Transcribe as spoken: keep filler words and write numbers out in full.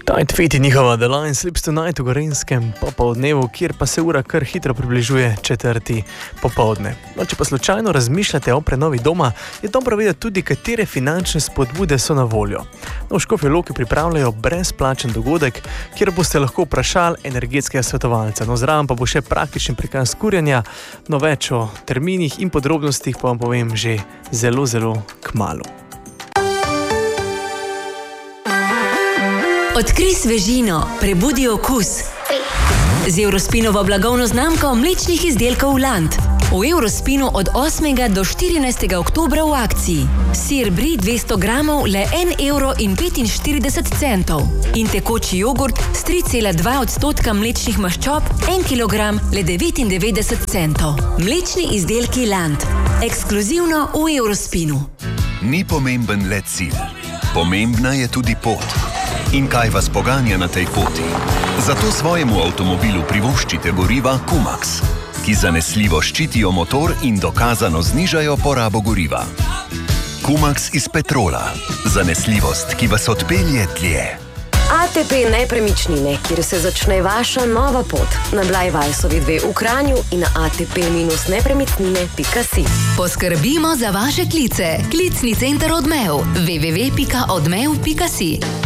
Tight Fit je njihova The Line Slips Tonight v Gorenjskem popoldnevu, kjer pa se ura kar hitro približuje četrti popoldne. No, če pa slučajno razmišljate o prenovi doma, je dobro vedeti tudi, katere finančne spodbude so na voljo. No, v Škofji Loki pripravljajo brezplačen dogodek, kjer boste lahko vprašali energetskega svetovalca. No, zraven pa bo še praktični prikaz kurjenja, no več o terminih in podrobnostih pa vam povem že zelo, zelo kmalu. Odkrij svežino, prebudi okus. Z Eurospinovo blagovno znamko mlečnih izdelkov Land. V Eurospinu od osmega do štirinajstega oktobra v akciji. Sir brie dvesto gramov le en evro in petinštirideset centov. In tekoči jogurt s tri cela dva odstotka mlečnih maščob, en kilogram le devetindevetdeset centov. Mlečni izdelki Land. Ekskluzivno v Eurospinu. Ni pomemben le cilj. Pomembna je tudi pot. In kaj vas poganja na tej poti? Zato svojemu avtomobilu privoščite goriva Kumax, ki zanesljivo ščitijo motor in dokazano znižajo porabo goriva. Kumax iz petrola. Zanesljivost, ki vas odpelje dlje. A T P Nepremičnine, kjer se začne vaša nova pot. Na Blajvajsovi dve v Kranju in na a t p nepremičnine pika si. Poskrbimo za vaše klice. Klicni center Odmev. w w w pika odmev pika si